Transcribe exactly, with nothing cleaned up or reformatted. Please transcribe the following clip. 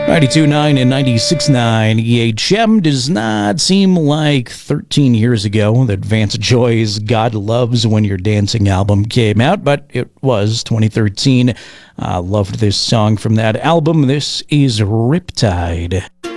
ninety-two point nine and ninety-six point nine E H M. Does not seem like thirteen years ago that Vance Joy's God Loves When You're Dancing album came out, but it was twenty thirteen. Uh, loved this song from that album. This is Riptide.